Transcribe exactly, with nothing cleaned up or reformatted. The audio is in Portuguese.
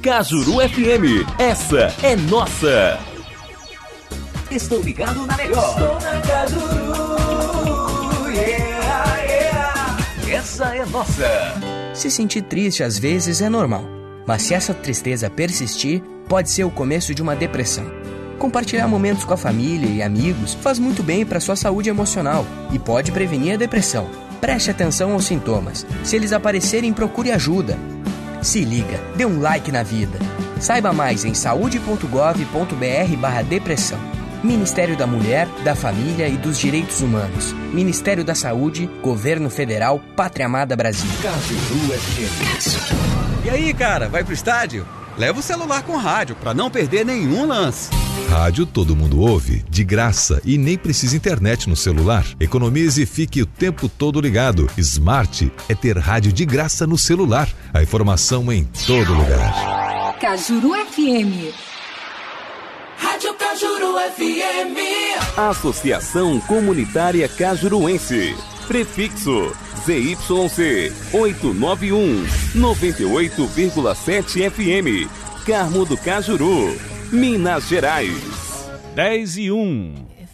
Cajuru F M, essa é nossa. Estou ligado na melhor. Estou na Cajuru, yeah, yeah. Essa é nossa. Se sentir triste às vezes é normal, mas se essa tristeza persistir, pode ser o começo de uma depressão. Compartilhar momentos com a família e amigos faz muito bem para sua saúde emocional e pode prevenir a depressão. Preste atenção aos sintomas. Se eles aparecerem, procure ajuda. Se liga, dê um like na vida. Saiba mais em saúde ponto gov ponto br barra depressão. Ministério da Mulher, da Família e dos Direitos Humanos. Ministério da Saúde, Governo Federal, Pátria Amada Brasil. Cajuru F M. E aí, cara, vai pro estádio? Leva o celular com rádio pra não perder nenhum lance. Rádio todo mundo ouve, de graça e nem precisa internet no celular. Economize e fique o tempo todo ligado. Smart é ter rádio de graça no celular. A informação em todo lugar. Cajuru F M. Rádio Cajuru F M. Associação Comunitária Cajuruense. Prefixo Z Y C oitocentos e noventa e um, noventa e oito vírgula sete F M. Carmo do Cajuru, Minas Gerais. dez e um.